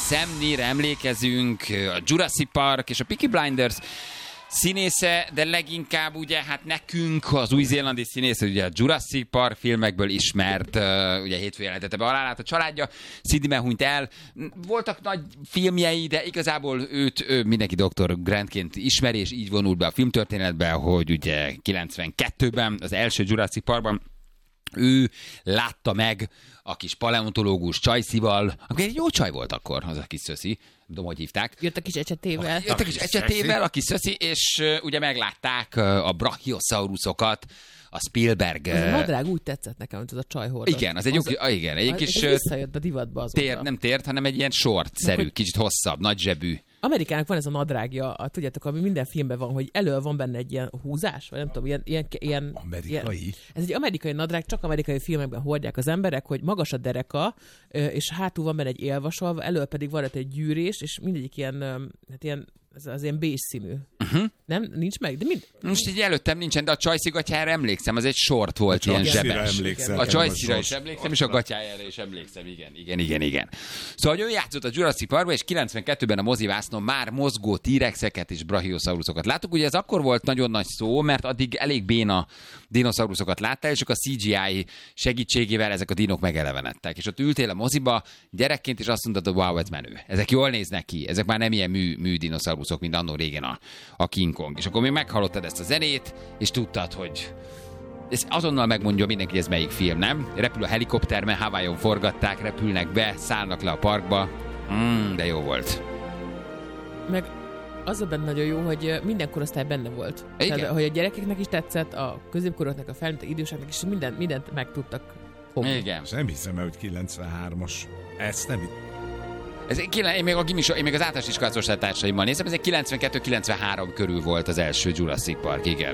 Sam Neill emlékezünk, a Jurassic Park és a Peaky Blinders színésze, de leginkább ugye hát nekünk az új-zélandi színésze, ugye a Jurassic Park filmekből ismert, ugye hétfőn jelentette be Halálát a családja, Sydneyben hunyt el. Voltak nagy filmjei, de igazából őt mindenki Dr. Grantként ismeri, és így vonult be a filmtörténetbe, hogy ugye 92-ben, az első Jurassic Parkban ő látta meg a kis paleontológus Csajszival, aki egy jó csaj volt akkor, az a kis szöszi, nem tudom, hogy hívták. Jött a kis ecsetével. Jött a kis ecsetével, a kis szöszi, és ugye meglátták a brachiosaurusokat, a Spielberg... Az a nadrág úgy tetszett nekem, mint az a csajhordott. Igen, az egy kis... visszajött a divatba azóta. Nem tért, hanem egy ilyen short-szerű, kicsit hosszabb, nagy zsebű. Amerikának van ez a nadrágja, tudjátok, ami minden filmben van, hogy elől van benne egy ilyen húzás, vagy nem tudom, ilyen amerikai? Ez egy amerikai nadrág, csak amerikai filmekben hordják az emberek, hogy magas a dereka, és hátul van benne egy élvasolva, elől pedig van egy gyűrés, és mindegyik ilyen, hát ilyen, az ilyen beige színű. Nem? Nincs meg? De most így előttem nincsen, de a Csajci gatyára emlékszem, az egy short volt, ilyen zsebes. A Csajcira is emlékszem, és a gatyájára is emlékszem, igen. Szóval, hogy ő játszott a Jurassic Parkban, és 92-ben a mozivásznon már mozgó T-rexeket és brachiosaurusokat láttuk. Ugye ez akkor volt nagyon nagy szó, mert addig elég béna dinoszauruszokat láttál, és akkor a CGI segítségével ezek a dinok megelevenedtek. És ott ültél a moziba gyerekként, és azt mondtad, hogy wow, ez menő. Ezek jól néznek ki, ezek már nem ilyen mű dinoszauruszok, mint annó régen a King Kong. És akkor még meghallottad ezt a zenét, és tudtad, hogy ez azonnal megmondja mindenki, hogy ez melyik film, nem? Repül a helikopter, mert Hawaiion forgatták, repülnek be, szállnak le a parkba. De jó volt. Meg az a benne nagyon jó, hogy minden korosztály benne volt. Tehát, hogy a gyerekeknek is tetszett, a középkoroknak, a felnőttek, időseknek is mindent meg tudtak fogni. Igen. Nem hiszem el, hogy 93-as. Ezt nem én még az általános iskolás társaimmal nézem, ez egy 92-93 körül volt az első Jurassic Park, igen.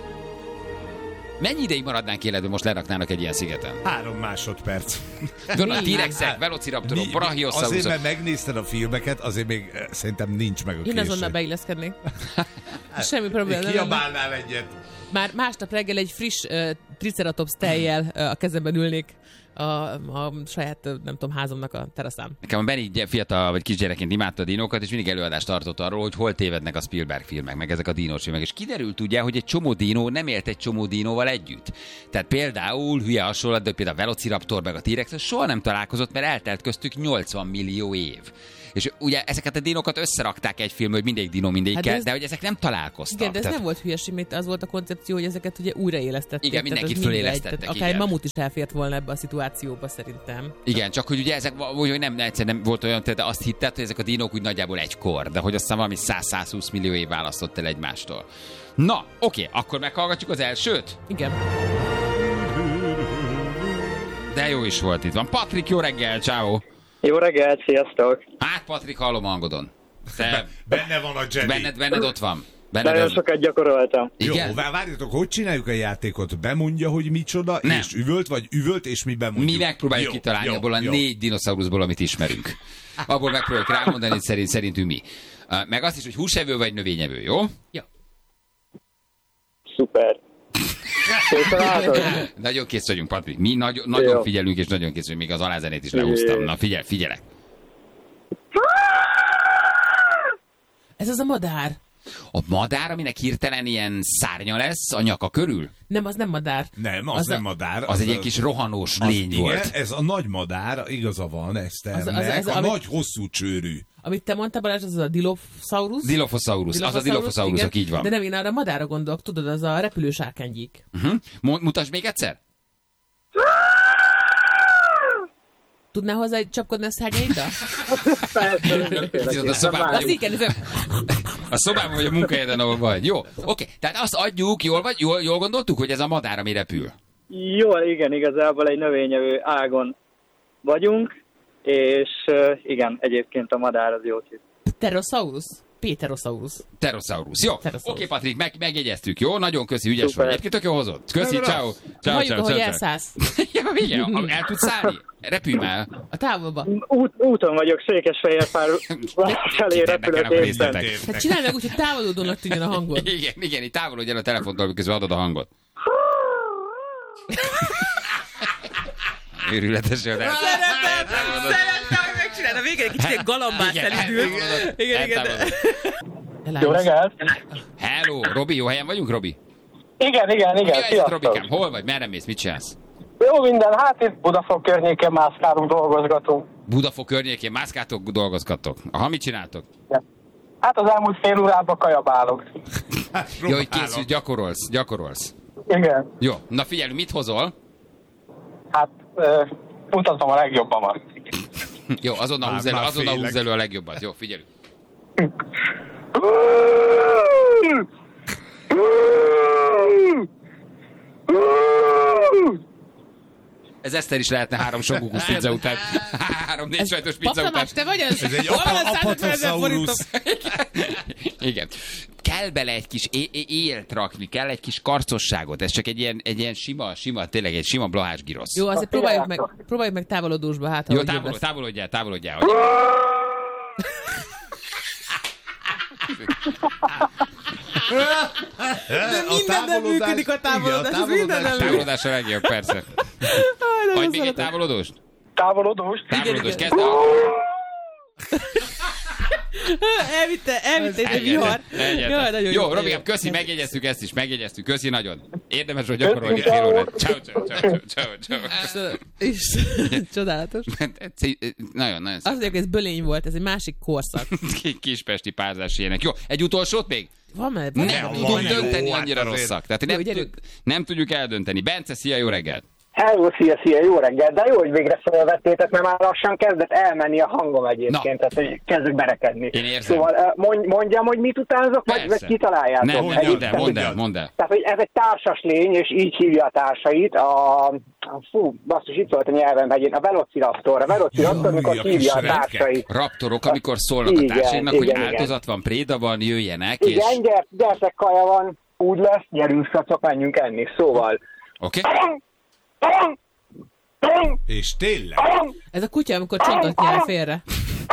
Mennyi ideig maradnánk életben, most leraknának egy ilyen szigeten? 3 másodperc. Van a T-rexek, velociraptorok, brachiosaurusok. Azért, mert megnézted a filmeket, azért még szerintem nincs meg a készség. Én azonnal beilleszkednék. Semmi probléma. Kiabálnál egyet. Már másnap reggel egy friss triceratops tejjel a kezemben ülnék a saját, nem tudom, házamnak a teraszán. Nekem a Benny fiatal vagy kisgyerekként imádta a dinókat, és mindig előadást tartott arról, hogy hol tévednek a Spielberg filmek, meg ezek a dinós filmek. És kiderült ugye, hogy egy csomó dinó nem élt egy csomó dinóval együtt. Tehát például, hülye hasonlat, de például a Velociraptor meg a T-rex soha nem találkozott, mert eltelt köztük 80 millió év. És ugye ezeket a dinókat összerakták egy filmbe, hogy mindegyik dinó mindegyikkel, de hogy ezek nem találkoztak. Igen, de ez nem volt hülyeség, mert az volt a koncepció, hogy ezeket ugye újraélesztették. Igen, mindenkit fölélesztettek. Akár egy mamut is elfért volna ebbe a szituációba szerintem. Igen, csak hogy ugye ezek hogy nem volt olyan, de azt hitted, hogy ezek a dinók úgy nagyjából egykor, de hogy aztán valami 100-120 millió év választott el egymástól. Na, oké, akkor meghallgatjuk az elsőt? Igen. De jó is volt itt van. Patrik, jó reggel, ciao. Jó reggelt, sziasztok! Hát, Patrik, hallom a hangodon. Benne van a Jedi. Benned ott van. Nagyon sokat gyakoroltam. Igen? Jó, várjatok, hogy csináljuk a játékot? Bemondja, hogy micsoda, nem. És üvölt, és mi bemondjuk. Mi megpróbáljuk kitalálni abból a 4 dinoszauruszból, amit ismerünk. Abból megpróbáljuk rámondani, hogy szerintünk mi. Meg azt is, hogy húsevő vagy növényevő, jó? Jó. Szuper. Nagyon kész vagyunk, Patrik. Mi nagyon figyelünk, és nagyon kész, hogy még az alázenét is lehúztam. Na, figyelek. Ez az a madár. A madár, aminek hirtelen ilyen szárnya lesz a nyaka körül? Nem, az nem madár. Nem, az nem madár. Az egy ilyen kis rohanós lény volt. Igen, ez a nagy madár, igaza van, Eszternek, a nagy hosszú csőrű. Amit te mondtál, Balázs, az a Dilophosaurus? Dilophosaurus, az a Dilophosaurusok, így van. De nem, én arra madárra gondolok, tudod, az a repülős árkánygyík. Mutasd még egyszer? Tudnál hozzá csapkodni a szárnyaiddal? A szobában vagy a munkahelyeden, ahol vagy. Jó, oké. Tehát azt adjuk, jól gondoltuk, hogy ez a madár, ami repül? Jól, igen, igazából egy növényevő ágon vagyunk, és igen, egyébként a madár az jó tipp. Pterosaurus? Pterosaurus. Jó. Oké, Patrik, megjegyeztük, jó? Nagyon köszi, ügyes vagy. Egyébként tök jó hozott. Köszi, ciao. Halljuk, ahogy elszállsz. Ja, igen, el tudsz szállni? Repülj már. A távolba. Úton vagyok, Székesfehérvár felé repülőt. Hát csinálj meg úgy, hogy távolodónak tűnjön a hangod. Igen, itt távolodj el a telefontól, miközben adod a hangot. Őrületes, hogy Szeretem, hogy megcsinálod. Igen, a végén egy kicsit galambát felüdül. Igen. Jó reggelt! Hello, Robi, jó helyen vagyunk, Robi? Igen, Sziasztok! Robikám, hol vagy? Merre mész? Mit csinálsz? Jó minden, hát itt Budafok környékén mászkálunk, dolgozgatunk. Budafok környékén mászkáltok, dolgozgattok. Aha, mit csináltok? Hát az elmúlt fél órában kajabálok. Jó, hogy készül, gyakorolsz. Igen. Jó, na figyelj, mit hozol? Hát mutatom a legjobbamat. Jó, azonnal húzz elő a legjobbat. Jó, figyelj. Ez Eszter is lehetne 3 soggukusz pizza után. 3-4 sajtos pizza után. Paklamás, te vagy az? Ez egy apatosaurus. Igen. Kell bele egy kis élt rakni, kell egy kis karcosságot. Ez csak egy ilyen sima, tényleg egy sima blahás girosz. Jó, azért próbáljuk meg távolodósba, hát jó, távolodjál. Minden nem működik a távolodás. Távolodás a legjobb, persze. Vagy még egy távolodóst? Távolodóst, kezd el. Elvitte egy vihar. Jó, Robikám, köszi, megjegyeztük ezt is, köszi nagyon. Érdemes, hogy gyakorolni fél órát. Ciao. Csodálatos. Nagyon. Azt mondják, ez bölény volt, ez egy másik korszak. Kispesti párzás ilyenek. Jó, egy utolsót még? Van már. Nem tudjuk dönteni, annyira rosszak. Tehát nem tudjuk eldönteni. Bence, szia, jó reggelt! Hello, szia, jó reggel, de jó, hogy végre felvettétek, mert már lassan kezdett elmenni a hangom egyébként, tehát hogy kezdek berekedni. Én érzem. Szóval mondjam, hogy mit utánzok, vagy kitaláljátok? Mondd el. Tehát, hogy ez egy társas lény, és így hívja a társait, basszus, itt volt a nyelvem hegyén, a Velociraptor, amikor hívja a társait. Raptorok, amikor szólnak a társainak, hogy áldozat van, préda van, jöjjenek, és... Igen, gyertek, kaja van, úgy lesz, gyerünk, szacok, menjünk enni, szóval... Oké. És tényleg? Ez a kutya, amikor csongatni el félre.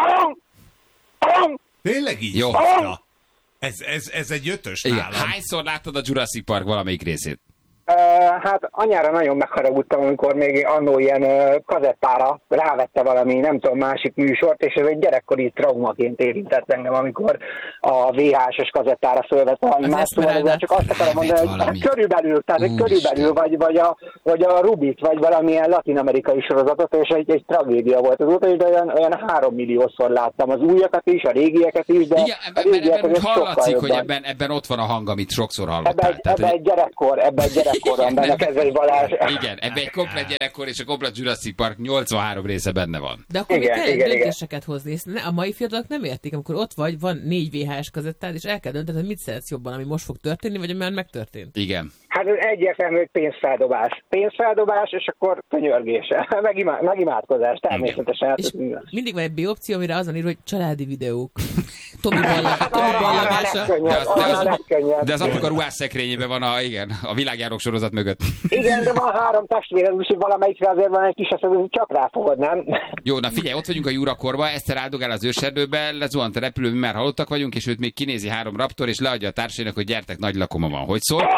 Tényleg így? Jó. Ez egy 5-ös nálam. Igen. Hányszor láttad a Jurassic Park valamelyik részét? Hát anyára nagyon megharagudtam, amikor még annó ilyen kazettára rávette valami, nem tudom, másik műsort, és ez egy gyerekkori traumaként érintett engem, amikor a VHS-es kazettára fölvett valami más, szóval csak azt akarom mondani, hogy körülbelül, vagy a Rubit, vagy valamilyen latin-amerikai sorozatot, és egy tragédia volt az út, de olyan 3 milliószor láttam az újakat is, a régieket is, de igen, ebben úgy hallatszik, hogy ebben ott van a hang, amit sokszor hallottál. Ebben egy gyerekkorban benne Kezei Balázs. Igen, ebben egy komplet gyerekkor és a komplet Jurassic Park 83 része benne van. De akkor még kell döntéseket hozni. A mai fiatalok nem értik, amikor ott vagy, van 4 VHS kazettád, és el kell döntened, hogy mit szeretsz jobban, ami most fog történni, vagy ami már megtörtént. Igen. Hát ez egyértelmű, hogy pénzfeldobás, és akkor könyörgése, meg imádkozás, természetesen. És mindig van egy B opció, amire az van írva, hogy családi videók. Tomi ballagása. De az apuka ruhásszekrényében van a világjárok sorozat mögött. Igen, de van 3 testvéred, úgyhogy valamelyikre azért van egy kis eszed, hogy csak ráfogod, nem? Jó, na figyelj, ott vagyunk a Jurakorba, Eszter áldogál az őserdőbe, lezuhant a repülő, mi már halottak vagyunk, és őt még kinézi 3 raptor, és leadja a társainak, hogy gyertek, nagy lakoma van. Hogy szól?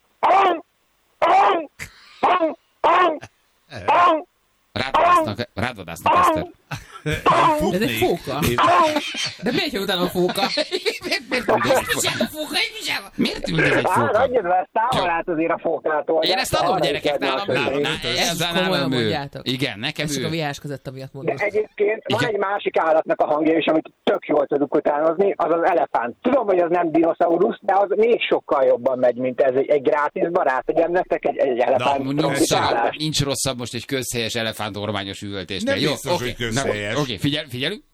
Rád vadásznak, Eszter. Ez egy fóka. De miért jön utána a fóka? Miért üldöz egy fóka? Adjad be, ezt távol át azért a fókától. Én ezt adom, gyerekek, nálam ő. Igen, nekem ő. Ez csak a VHS kazetta miatt mondom. De egyébként van egy másik állatnak a hangja is, amit tök jól tudunk utánozni, az az elefánt. Tudom, hogy az nem dinoszaurusz, de az még sokkal jobban megy, mint ez egy gratis barát. Tegyen nektek egy elefánt. Nincs rosszabb most egy közhelyes elefántormányos üvöltésnél. Nem biztos, hogy közhelyes. Oké, figyelünk.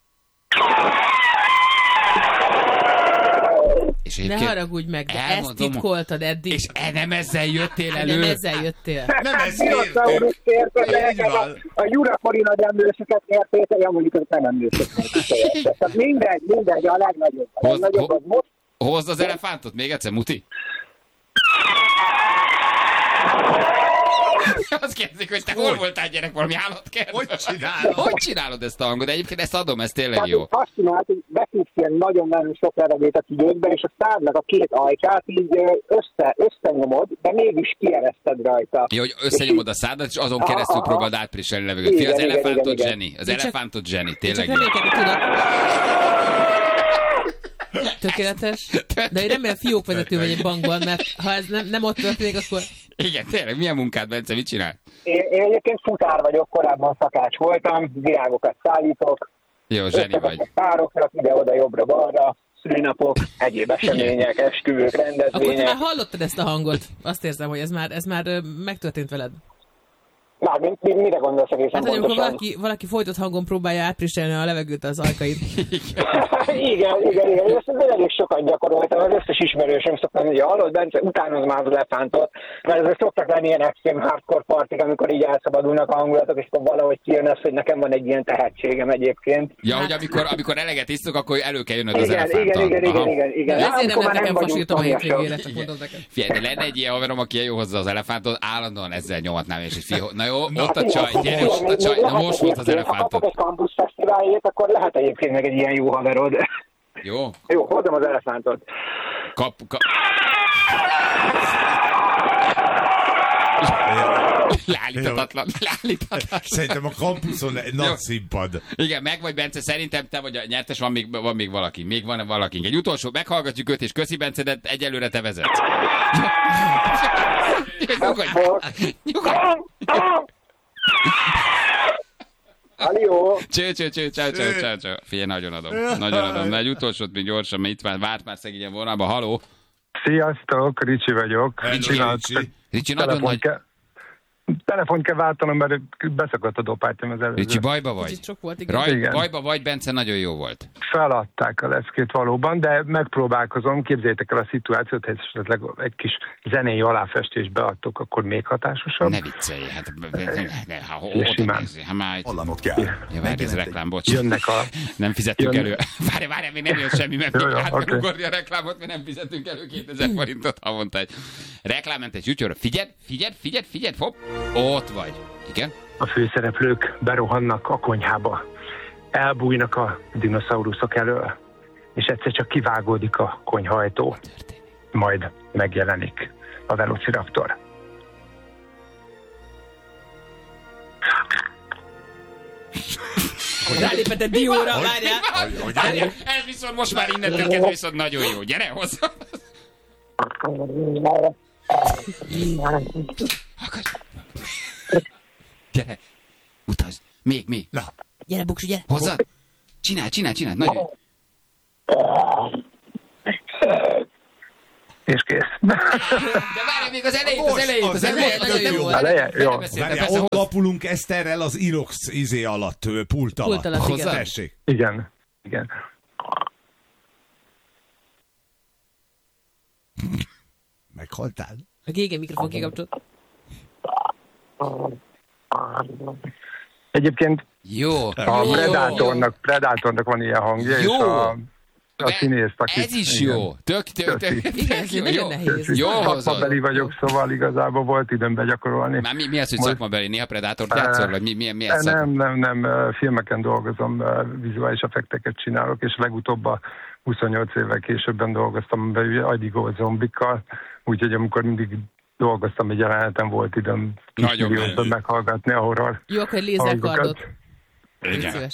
Ne haragudj meg, de ezt titkoltad eddig. És nem ezzel jöttél elő. Nem ezzel jöttél. Nem ez értél. A Jurafori nagy emlősöket értékel, amúgy nem emlősöket. Tehát mindegy, a legnagyobb. Hozd az elefántot még egyszer, Muti. Azt kérdezik, hogy te hol voltál, gyerek, valami állatkertben? Hogy csinálod? Hogy csinálod ezt a hangot? Egyébként ezt adom, ez tényleg jó. Azt csinált, hogy beszívsz ilyen nagyon-nagyon sok levegőt a tüdőkbe, és a szádnak a két ajkát így összenyomod, de mégis kiereszted rajta. Ja, hogy összenyomod a szádat, és azon keresztül próbáld átpriselni levegőt. Fia, az elefántot zseni. Az elefántot zseni, tényleg jó. Tökéletes. De én remélem fiókvezető vagy egy bankban, mert ha ez nem ott történik, akkor... Igen, tényleg, milyen munkád, Bence, mit csinál? Én egyébként futár vagyok, korábban szakács voltam, virágokat szállítok. Jó, zseni vagy. Párokra, ide-oda, jobbra-balra, szülinapok, egyéb események, esküvők, rendezvények. Akkor te már hallottad ezt a hangot? Azt érzem, hogy ez már megtörtént veled. Mármint, mire gondolsz egészen pontosan? Hát, amikor valaki folytott hangon próbálja átpriselni a levegőt az ajkaid. Igen. Ezt elég sokat gyakoroltam. Az összes ismerősöm szoktam, hogy hallod, Bence, utánoz már az elefántot, mert ezek szoktak lenni ilyen extrém hardcore partik, amikor így elszabadulnak a hangulatok, és akkor valahogy kijön az, hogy nekem van egy ilyen tehetségem egyébként. Ja, hogy amikor eleget isztok, akkor elő kell jönnöd az elefánttal. Igen. Ezért nem nekem fasírtam a hétvégére, csak mondom neked. Figyelj, de lenne egy ilyen haverom, aki jó hozzá az elefántot, állandóan ezzel nyomatnám, és na jó, ott a csaj, gyere, ott a csaj, na most volt az elefántot. Ha kapok egy Campus Fesztiválért, akkor lehet egyébként meg egy ilyen jó haverod. Jó. Jó, hozzam az elefántot. Leállíthatatlan. Szerintem a kampuszon egy nagy színpad. Igen, meg vagy, Bence, szerintem te vagy a nyertes, van még valaki. Még van valaki. Egy utolsó, meghallgatjuk őt, és köszi, Bence, de egyelőre te vezetsz. Nyugodj. Halló! Cső. Figyelj, nagyon adom. De egy utolsót még gyorsan, mert itt várt már szegényen vonalba. Halló! Sziasztok, Ricsi vagyok. Ricsi, nagyon nagy... Telefont kell váltanom, mert beszakadt a dopátyom az előző. Ricsi, bajba vagy? Igen. Bajba vagy, Bence, nagyon jó volt. Feladták a leckét valóban, de megpróbálkozom. Képzeljétek el a szituációt, hogy esetleg egy kis zenei aláfestést beadtok, akkor még hatásosabb. Ne viccelj, hát Hallanod kell. Ja, várj, ez reklám, bocs. Jönnek nem fizettünk elő. Várj, még nem jön semmi, mert még át kell ugorni a reklámot, mert nem fizetünk elő 2000 forintot havonta egy reklámmentes YouTube-ra. Figyeld, hopp, ott vagy. Igen? A főszereplők berohannak a konyhába. Elbújnak a dinoszauruszok elől, és egyszer csak kivágódik a konyhaajtó. Majd megjelenik a Velociraptor. Rálépett egy dióra, várjál! Ez viszont most már innentől kezdve viszont nagyon jó. Gyere hozzá! Gyere! Utazd! Még! Na. Gyere, Buksu, gyere! Hozzá! Csinálj! Nagyon! És kész. De várj, még az elejét! Jó. Ahol lapulunk Eszterrel az Inox alatt, pult alatt. Hozzá? Tessék. Igen. Meghaltál? A GG mikrofon kikapcsolt. Egyébként jó. A Predatornak van ilyen hangja, jó. És a színész, ez is jó. Tök jó. Nagyon nehéz. Jó szakmabeli vagyok, szóval igazából volt időm begyakorolni. Már mi az, hogy szakmabeli? Néha Predátort játszol, vagy mi ez? Nem. Filmeken dolgozom, vizuális effekteket csinálok, és legutóbb a 28 évvel későbben dolgoztam agyigolt zombikkal, úgyhogy amikor mindig dolgoztam egy jeleneten, volt időm kismillióban meghallgatni a horror. Jó, akkor lézerkardot. Igen.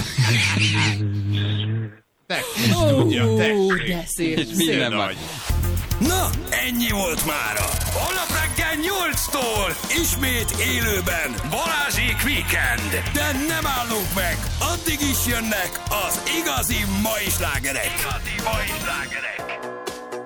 De szép. Minden van. Na, ennyi volt mára. Holnap reggel 8-tól ismét élőben Balázsék Weekend. De nem állunk meg, addig is jönnek az igazi mai slágerek.